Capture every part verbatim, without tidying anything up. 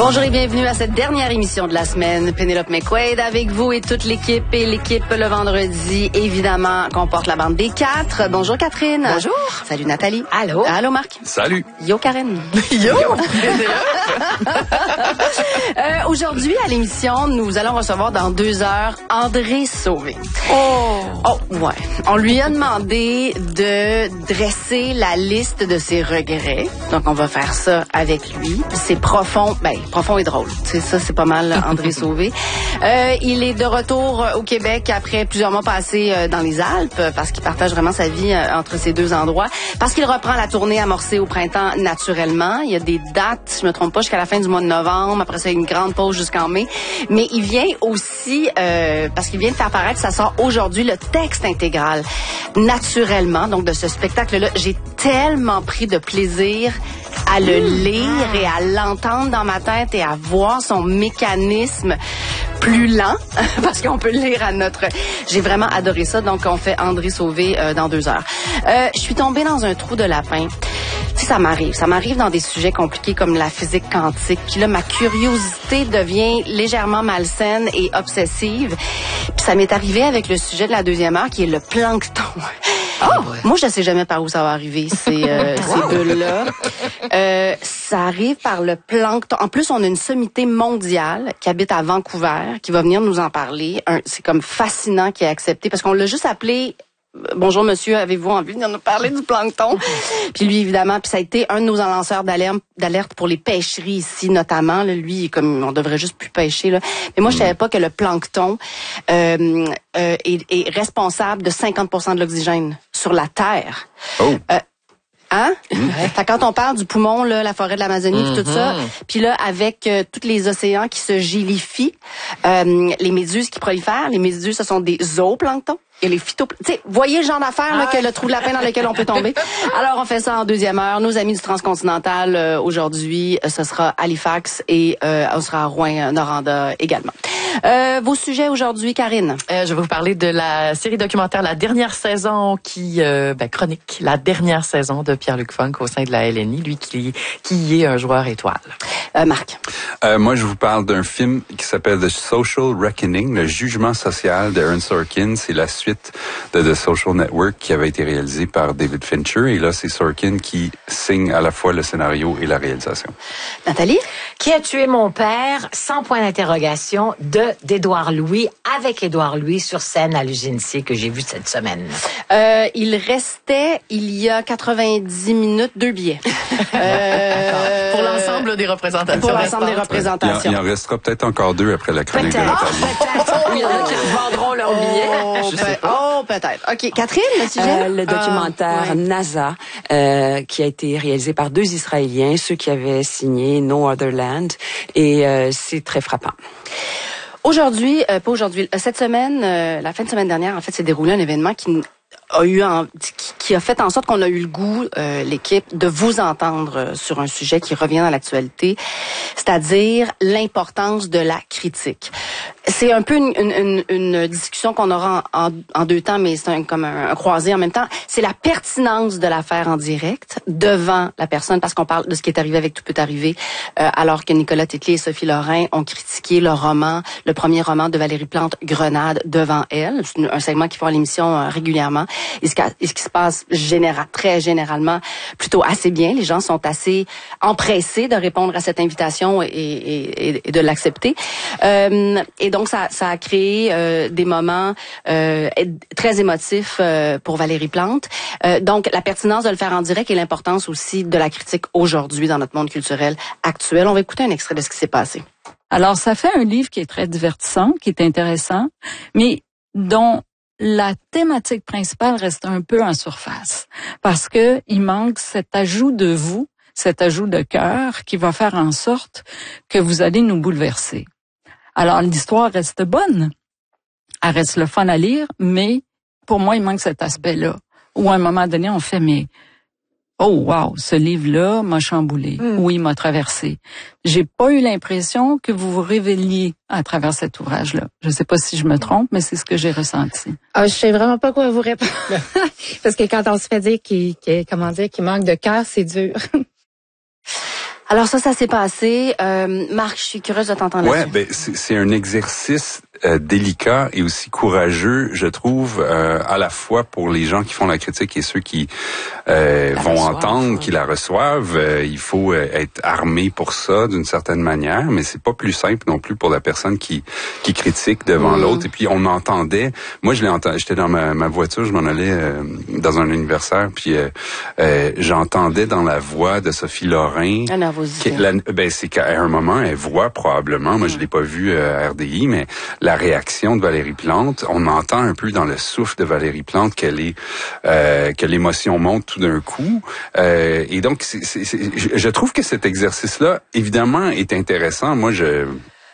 Bonjour et bienvenue à cette dernière émission de la semaine. Pénélope McQuaid avec vous et toute l'équipe. Et l'équipe, le vendredi, évidemment, comporte la bande des quatre. Bonjour Catherine. Bonjour. Salut Nathalie. Allô. Allô Marc. Salut. Yo Karen. Yo. euh, aujourd'hui, à l'émission, nous allons recevoir dans deux heures André Sauvé. Oh. Oh, ouais. On lui a demandé de dresser la liste de ses regrets. Donc, on va faire ça avec lui. C'est profond, ben, profond et drôle. C'est ça, c'est pas mal André Sauvé. Euh, il est de retour au Québec après plusieurs mois passés euh, dans les Alpes parce qu'il partage vraiment sa vie euh, entre ces deux endroits. Parce qu'il reprend la tournée amorcée au printemps naturellement. Il y a des dates, je me trompe pas, jusqu'à la fin du mois de novembre. Après ça, il y a une grande pause jusqu'en mai. Mais il vient aussi, euh, parce qu'il vient de faire paraître, ça sort aujourd'hui, le texte intégral naturellement. Donc, de ce spectacle-là, j'ai tellement pris de plaisir à le lire et à l'entendre dans ma tête et à voir son mécanisme plus lent, parce qu'on peut le lire à notre... J'ai vraiment adoré ça, donc on fait André Sauvé euh, dans deux heures. Euh, je suis tombée dans un trou de lapin. Tu sais, ça m'arrive. Ça m'arrive dans des sujets compliqués comme la physique quantique. Puis là, ma curiosité devient légèrement malsaine et obsessive. Puis ça m'est arrivé avec le sujet de la deuxième heure, qui est le plancton. Oh, ouais. Moi, je ne sais jamais par où ça va arriver, ces, euh, wow. ces bulles-là. Euh, ça arrive par le plancton. En plus, on a une sommité mondiale qui habite à Vancouver, qui va venir nous en parler. Un, c'est comme fascinant qui est accepté, parce qu'on l'a juste appelé... Bonjour monsieur, avez-vous envie de nous parler du plancton? Puis lui, évidemment, puis ça a été un de nos lanceurs d'alerte, d'alerte pour les pêcheries ici, notamment. Là, lui, comme on devrait juste plus pêcher. Là. Mais moi, je savais pas que le plancton euh, euh, est, est responsable de cinquante pour cent de l'oxygène sur la Terre. Oh. Euh, Hein? Mmh. Fait, quand on parle du poumon, là, la forêt de l'Amazonie, mmh. tout ça, puis là, avec euh, tous les océans qui se gélifient, euh, les méduses qui prolifèrent, les méduses, ce sont des zooplanctons. Et les phytoplanctons. Tu sais, voyez le genre d'affaires ah. là, que le trou de lapin dans lequel on peut tomber. Alors, on fait ça en deuxième heure. Nos amis du Transcontinental, euh, aujourd'hui, ce sera Halifax et euh, on sera à Rouyn-Noranda également. Euh, vos sujets aujourd'hui, Karine? Euh, je vais vous parler de la série documentaire La Dernière Saison qui euh, ben, chronique la dernière saison de Pierre-Luc Funk au sein de la L N I, lui qui, qui est un joueur étoile. Euh, Marc? Euh, moi, je vous parle d'un film qui s'appelle The Social Reckoning, le jugement social d'Aaron Sorkin. C'est la suite de The Social Network qui avait été réalisé par David Fincher. Et là, c'est Sorkin qui signe à la fois le scénario et la réalisation. Nathalie? Qui a tué mon père, sans point d'interrogation, de d'Édouard Louis, avec Édouard Louis sur scène à l'Usine C que j'ai vu cette semaine. Euh, il restait, il y a quatre-vingt-dix minutes, deux billets. Euh, pour l'ensemble des représentations. Pour l'ensemble des représentations. Il en, il en restera peut-être encore deux après la chronique peut-être. de Nathalie. Oh, peut-être. Il y en a qui revendront leurs billets. Oh, peut- oh, peut-être. OK. Catherine, le sujet? Euh, le documentaire euh, ouais. NASA, euh, qui a été réalisé par deux Israéliens, ceux qui avaient signé No Other Land, et euh, c'est très frappant. Aujourd'hui, euh, pas aujourd'hui, cette semaine, euh, la fin de semaine dernière, en fait, s'est déroulé un événement qui a eu en, qui a fait en sorte qu'on a eu le goût, euh, l'équipe, de vous entendre sur un sujet qui revient dans l'actualité, c'est-à-dire l'importance de la critique. C'est un peu une, une, une discussion qu'on aura en, en, en deux temps, mais c'est un, comme un, un croisé en même temps. C'est la pertinence de la faire en direct devant la personne, parce qu'on parle de ce qui est arrivé avec Tout peut arriver, euh, alors que Nicolas Tétlier et Sophie Lorrain ont critiqué le roman, le premier roman de Valérie Plante, Grenade, devant elle. C'est un segment qu'ils font à l'émission euh, régulièrement. Et ce, et ce qui se passe général, très généralement plutôt assez bien. Les gens sont assez empressés de répondre à cette invitation et, et, et de l'accepter. Euh, et donc, ça, ça a créé euh, des moments euh, très émotifs euh, pour Valérie Plante. Euh, donc, la pertinence de le faire en direct et l'importance aussi de la critique aujourd'hui dans notre monde culturel actuel. On va écouter un extrait de ce qui s'est passé. Alors, ça fait un livre qui est très divertissant, qui est intéressant, mais dont la thématique principale reste un peu en surface, parce que il manque cet ajout de vous, cet ajout de cœur qui va faire en sorte que vous allez nous bouleverser. Alors, l'histoire reste bonne, elle reste le fun à lire, mais pour moi, il manque cet aspect-là, où à un moment donné, on fait, mais oh wow, ce livre-là m'a chamboulé, mm. oui, m'a traversé. J'ai pas eu l'impression que vous vous révéliez à travers cet ouvrage-là. Je sais pas si je me trompe, mais c'est ce que j'ai ressenti. Ah, je sais vraiment pas quoi vous répondre. Parce que quand on se fait dire qu'il, qu'il comment dire, qu'il manque de cœur, c'est dur. Alors ça, ça s'est passé. Euh, Marc, je suis curieuse de t'entendre Ouais, là-dessus. ben c'est, c'est un exercice euh, délicat et aussi courageux, je trouve, euh, à la fois pour les gens qui font la critique et ceux qui euh, vont reçoivent, entendre, ouais. qui la reçoivent. Euh, il faut euh, être armé pour ça d'une certaine manière, mais c'est pas plus simple non plus pour la personne qui qui critique devant mmh. l'autre. Et puis on entendait. Moi, je l'ai entendu. J'étais dans ma, ma voiture, je m'en allais euh, dans un anniversaire, puis euh, euh, j'entendais dans la voix de Sophie Lorrain. La nervosité. La, ben c'est qu'à un moment elle voit probablement, moi je l'ai pas vu euh, à R D I, mais la réaction de Valérie Plante, on entend un peu dans le souffle de Valérie Plante qu'elle est euh, que l'émotion monte tout d'un coup. Euh, et donc c'est, c'est, c'est, je, je trouve que cet exercice-là, évidemment, est intéressant. Moi je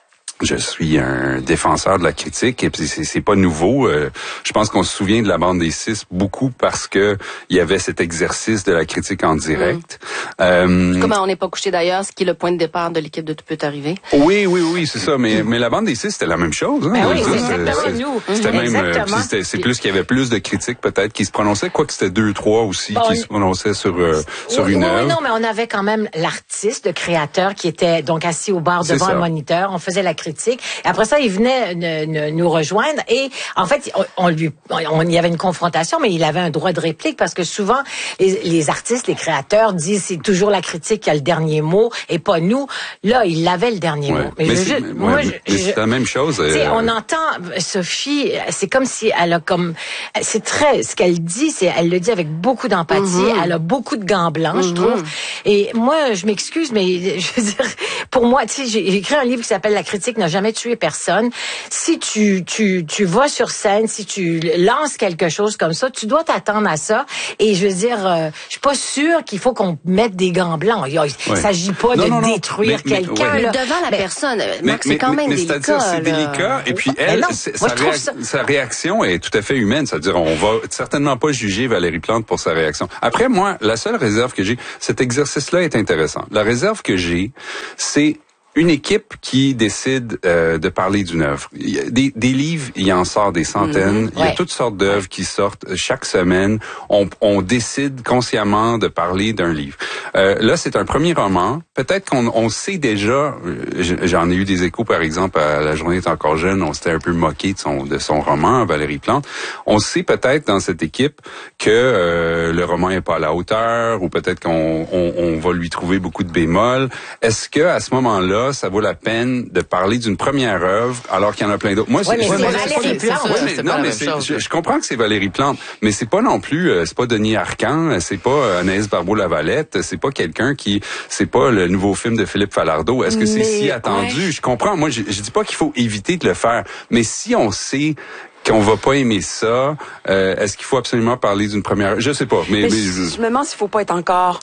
Je suis un défenseur de la critique et puis c'est, c'est pas nouveau. Euh, je pense qu'on se souvient de la bande des six beaucoup parce que il y avait cet exercice de la critique en direct. Mmh. Euh, Comment on n'est pas couché d'ailleurs, ce qui est le point de départ de l'équipe de Tout peut arriver. Oui, oui, oui, c'est ça. Mais mais la bande des six, c'était la même chose. Hein, ben oui, ça, c'est exactement nous. C'était même. Exactement. Euh, c'était, c'est plus qu'il y avait plus de critiques peut-être qui se prononçaient, quoique c'était deux, trois aussi bon, qui se prononçaient sur euh, sur oui, une oui, œuvre. Oui, non, mais on avait quand même l'artiste, le créateur, qui était donc assis au bar C'est devant ça. un moniteur. On faisait la critique. Et après ça, il venait ne, ne, nous rejoindre et en fait, on, on lui, on, il y avait une confrontation, mais il avait un droit de réplique parce que souvent les, les artistes, les créateurs disent c'est toujours la critique qui a le dernier mot et pas nous. Là, il avait le dernier Ouais. mot. Mais, mais je, c'est, je, ouais, moi, mais je, je, c'est la même chose. Tu sais, euh, on entend Sophie, c'est comme si elle a comme, c'est très, ce qu'elle dit, c'est, elle le dit avec beaucoup d'empathie. Mm-hmm. Elle a beaucoup de gants blancs, mm-hmm. je trouve. Et moi, je m'excuse, mais je veux dire, pour moi, tu sais, j'ai écrit un livre qui s'appelle La critique n'a jamais tué personne. Si tu, tu, tu vas sur scène, si tu lances quelque chose comme ça, tu dois t'attendre à ça. Et je veux dire, euh, je suis pas sûre qu'il faut qu'on mette des gants blancs. Il ne ouais. s'agit pas non, de non, non. détruire mais, quelqu'un. Mais, là. mais devant la mais, personne, mais, Marc, c'est quand mais, même mais, délicat. C'est-à-dire, c'est là. délicat. Et puis, elle, non, sa, moi, réac- ça... sa réaction est tout à fait humaine. C'est-à-dire, on va certainement pas juger Valérie Plante pour sa réaction. Après, moi, la seule réserve que j'ai, cet exercice-là est intéressant. La réserve que j'ai, c'est une équipe qui décide euh, de parler d'une œuvre. Il y a des, des livres, il y en sort des centaines. Mm-hmm. Il y a ouais. toutes sortes d'œuvres ouais. qui sortent chaque semaine. On, on décide consciemment de parler d'un livre. Euh, là, c'est un premier roman. Peut-être qu'on on sait déjà. J'en ai eu des échos, par exemple, à La journée est encore jeune. On s'était un peu moqué de son de son roman, Valérie Plante. On sait peut-être dans cette équipe que euh, le roman est pas à la hauteur, ou peut-être qu'on on, on va lui trouver beaucoup de bémols. Est-ce que à ce moment-là, ça vaut la peine de parler d'une première œuvre alors qu'il y en a plein d'autres. Moi, ouais, c'est, mais ouais, c'est Valérie Plante. Ouais, mais, non, mais c'est, je, je comprends que c'est Valérie Plante, mais c'est pas non plus, euh, c'est pas Denis Arcand, c'est pas Anaïs Barbeau-Lavalette, c'est pas quelqu'un qui, c'est pas le nouveau film de Philippe Falardeau. Est-ce que c'est mais, si attendu? Ouais. Je comprends. Moi, je, je dis pas qu'il faut éviter de le faire, mais si on sait qu'on va pas aimer ça, euh, est-ce qu'il faut absolument parler d'une première? Je sais pas, mais, mais, mais je... je me demande s'il faut pas être encore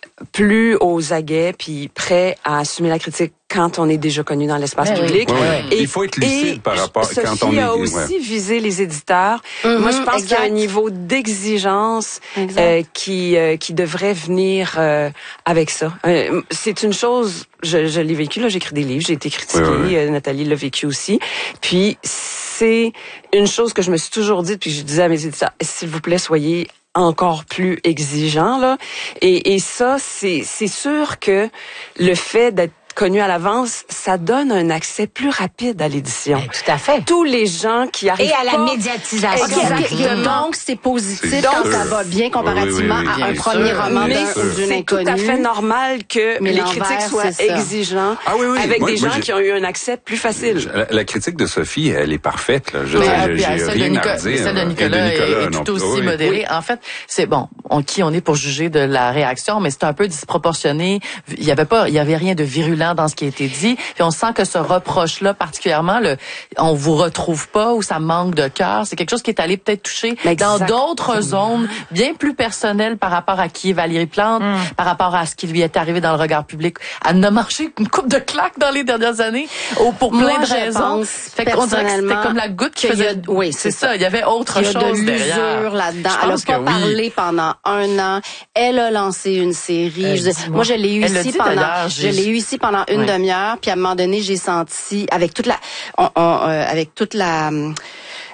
plus aux aguets puis prêt à assumer la critique quand on est déjà connu dans l'espace ouais, public. Oui, oui. Et, il faut être lucide par rapport Sophie quand on est. a aussi ouais. visé les éditeurs. Mm-hmm, Moi, je pense exact. qu'il y a un niveau d'exigence euh, qui euh, qui devrait venir euh, avec ça. Euh, c'est une chose. Je, je l'ai vécu là. J'écris des livres. J'ai été critiquée. Oui, oui, oui. Euh, Nathalie l'a vécu aussi. Puis c'est une chose que je me suis toujours dit. Puis je disais à mes éditeurs, s'il vous plaît, soyez encore plus exigeant là, et, et ça c'est c'est sûr que le fait d'être connu à l'avance, ça donne un accès plus rapide à l'édition. Ben, tout à fait. Tous les gens qui arrivent et à la pas... médiatisation. Exactement. Donc c'est positif c'est quand sûr. ça va bien comparativement oui, oui, oui, à un bien premier sûr. roman mais d'un, d'une c'est inconnue. tout à fait normal que mais les critiques soient exigeants ah, oui, oui. avec moi, des moi, gens j'ai... qui ont eu un accès plus facile. La, la critique de Sophie, elle est parfaite. Là. Je mais, veux dire, euh, j'ai celle rien de Nicolas, à dire. Celle de Nicolas, de Nicolas est, est tout aussi oui, modérée. oui. En fait, c'est bon. On, qui on est pour juger de la réaction, mais c'est un peu disproportionné. Il y avait pas, il y avait rien de virulent dans ce qui a été dit. Puis on sent que ce reproche-là, particulièrement, le, on vous retrouve pas ou ça manque de cœur. C'est quelque chose qui est allé peut-être toucher Exactement. dans d'autres zones bien plus personnelles par rapport à qui est Valérie Plante, mm. par rapport à ce qui lui est arrivé dans le regard public. Elle n'a marché une coupe de claques dans les dernières années, pour plein Moi, de je raisons. Pense, fait qu'on dirait que c'était comme la goutte qui faisait. A, oui, c'est, c'est ça. ça. Il y avait autre il y a chose de derrière. l'usure là-dedans. Elle a pas oui. parlé pendant un an. Elle a lancé une série. Euh, je dis, moi, je l'ai eu Elle ici dit, pendant. Je l'ai eu ici pendant une oui. demi-heure. Puis à un moment donné, j'ai senti avec toute la, on, on, euh, avec toute la.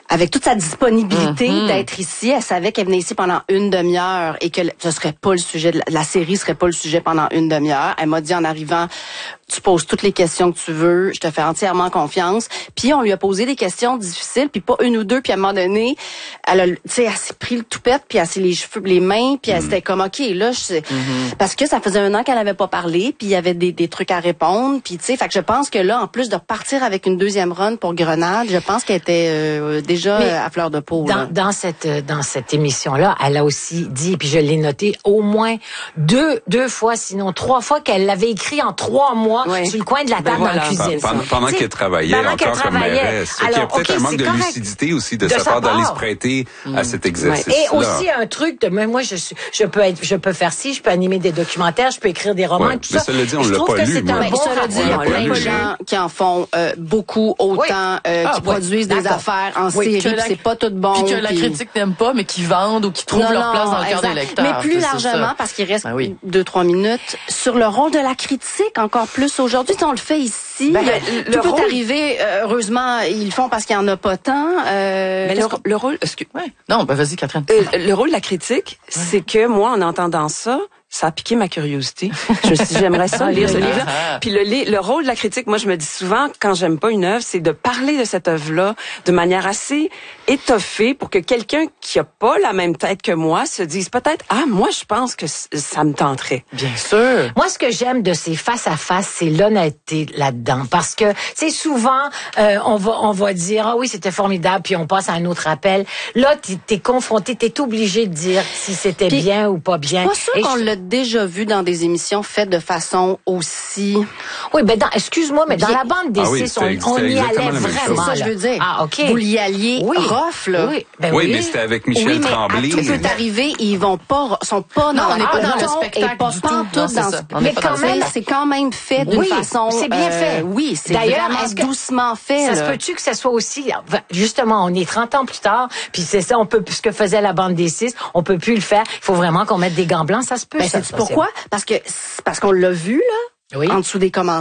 avec toute sa disponibilité Mm-hmm. d'être ici, elle savait qu'elle venait ici pendant une demi-heure et que ce serait pas le sujet, de la, la série serait pas le sujet pendant une demi-heure. Elle m'a dit en arrivant, tu poses toutes les questions que tu veux, je te fais entièrement confiance. Puis on lui a posé des questions difficiles, puis pas une ou deux, puis à un moment donné, elle a, tu sais, elle s'est pris le toupette, puis elle s'est les cheveux, les mains, puis elle s'était comme, OK, là, je sais, Mm-hmm. parce que ça faisait un an qu'elle avait pas parlé, puis il y avait des, des trucs à répondre, puis tu sais, fait que je pense que là, en plus de repartir avec une deuxième run pour Grenade, je pense qu'elle était euh, déjà Mais euh, à fleur de peau. Dans, là. dans cette euh, dans cette émission-là, elle a aussi dit, puis je l'ai noté, au moins deux deux fois, sinon trois fois, qu'elle l'avait écrit en trois mois Ouais. sur le coin de la table voilà. dans la cuisine. Pendant, pendant T'sais, qu'elle travaillait pendant qu'elle encore comme travaillait. mairesse. Fait qu'il y a Alors, peut-être ok, un manque c'est de correct. lucidité aussi de, De sa sa part d'aller se part. prêter à cet exercice-là. Et aussi un truc de mais moi je suis je peux être je peux faire ci, je peux animer des documentaires, je peux écrire des romans Ouais, et tout mais ça. cela dit, on Je l'a trouve pas que lu, c'est moi. un Ben, bon cela dit, il y a rapport. on l'a plein de pas lu. gens qui en font euh, beaucoup, autant, Oui. euh, Ah, qui ouais. produisent des D'accord. affaires en Oui, série, que puis la- c'est pas tout bon. Puis que la puis- critique n'aime pas, mais qui vendent ou qui trouvent Non, leur non, place dans le cœur exact. des lecteurs. Mais plus C'est ça. largement, parce qu'il reste Ben oui. deux, trois minutes, sur le rôle de la critique, encore plus aujourd'hui. Si on le fait ici, Ben, euh, le tout peut rôle- arriver. euh, heureusement, ils le font parce qu'il y en a pas tant. Euh, Mais le, qu'est-ce qu'on- le rôle, excuse, Ouais. Non, ben vas-y, Catherine. Euh, le rôle de la critique, c'est que moi, en entendant ça, ça a piqué ma curiosité. Je me suis dit, j'aimerais ça, lire ce livre-là. Ah. Puis le, li- le rôle de la critique, moi, je me dis souvent, quand j'aime pas une œuvre, c'est de parler de cette œuvre-là de manière assez étoffée pour que quelqu'un qui a pas la même tête que moi se dise peut-être, ah, moi, je pense que c- ça me tenterait. Bien sûr. Moi, ce que j'aime de ces face à face, c'est l'honnêteté là-dedans, parce que c'est souvent euh, on va on va dire ah oui c'était formidable, puis on passe à un autre appel. Là, t'es, t'es confronté, t'es obligé de dire si c'était Puis, bien ou pas bien. Pas sûr Et qu'on je- l'a déjà vu dans des émissions faites de façon aussi. Oui, ben dans, excuse-moi, mais dans Bien- la bande des Ah oui, six, c'était- on, on c'était y exactement allait la même C'est vraiment. chose. ça, je là. veux dire. Ah ok. Vous y alliez Oui. rough, là. Oui, ben Oui, oui. mais c'était avec Michel oui, mais Tremblay. à tout peut arriver, ils vont pas, sont pas Non, dans on n'est pas la dans le ton spectacle et pas du pantoute tout. Non, c'est dans ça. ce- On n'est Mais pas dans quand le même, spectacle. c'est quand même fait d'une Oui, façon. c'est bien fait. Oui, c'est D'ailleurs, vraiment est-ce que- doucement fait. Ça se là. peut-tu que ça soit aussi, justement, on est trente ans plus tard, puis c'est ça, on peut, ce que faisait la bande des six, on peut plus le faire. Il faut vraiment qu'on mette des gants blancs, ça se peut. Ben, ça, sais-tu ça, pourquoi? Parce que, parce qu'on l'a vu, là, Oui. en dessous des commentaires.